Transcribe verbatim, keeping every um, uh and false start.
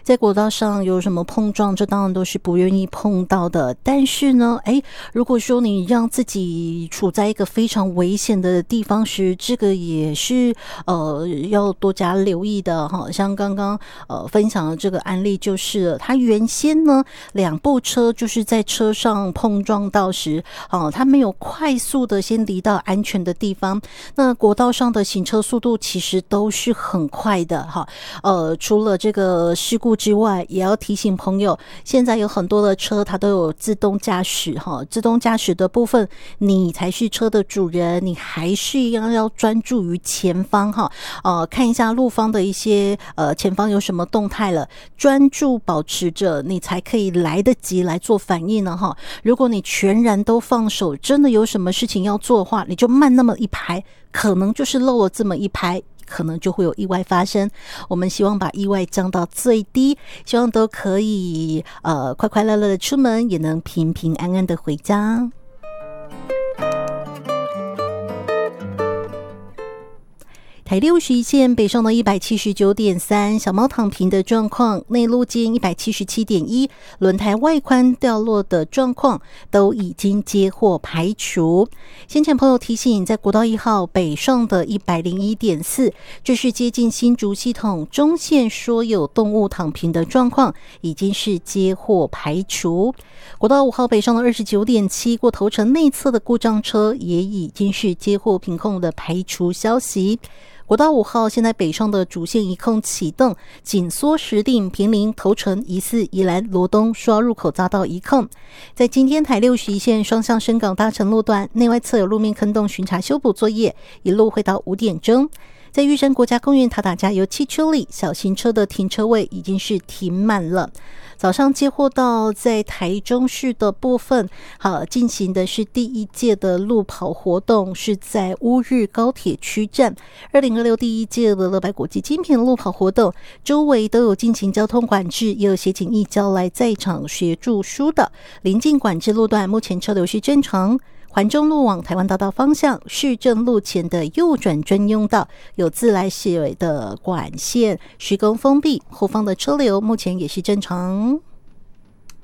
在国道上有什么碰撞，这当然都是不愿意碰到的。但是呢，诶，如果说你让自己处在一个非常危险的地方时，这个也是呃要多加留意的哈。像刚刚呃分享的这个案例就是了，他原先呢两部车就是在车上碰撞到时，哦，他没有快速的先离到安全的地方。那国道上的行车速度其实都是很快的哈。呃，除了这个事故之外，也要提醒朋友，现在有很多的车它都有自动驾驶哈，自动驾驶的部分，你才是车的主人，你还是一样要专注于前方哈，呃，看一下路方的一些呃前方有什么动态了，专注保持着，你才可以来得及来做反应呢哈。如果你全然都放手，真的有什么事情要做的话，你就慢那么一拍，可能就是漏了这么一拍，可能就会有意外发生。我们希望把意外降到最低，希望都可以呃快快乐乐的出门，也能平平安安的回家。台六十一线北上的 一百七十九点三 小猫躺平的状况，内路径 一百七十七点一 轮胎外宽掉落的状况都已经接获排除。先前朋友提醒，在国道一号北上的 一百零一点四 这是接近新竹系统中线说有动物躺平的状况已经是接获排除。国道五号北上的 二十九点七 过头城内侧的故障车也已经是接获评控的排除消息。国道五号现在北上的主线一控启动，紧缩石碇坪林头城疑似宜兰罗东双入口匝道一控。在今天台六十一线双向深港大城路段内外侧有路面坑洞巡查修补作业，一路会到五点钟。在玉山国家公园塔塔加油汽车里，小型车的停车位已经是停满了。早上接获到在台中市的部分，好进行的是第一届的路跑活动，是在乌日高铁区站。二零二六第一届的乐百国际精品路跑活动，周围都有进行交通管制，也有协警义交来在场协助疏导。临近管制路段，目前车流是正常。环中路往台湾大道方向，市政路前的右转专用道有自来水的管线施工封闭，后方的车流目前也是正常。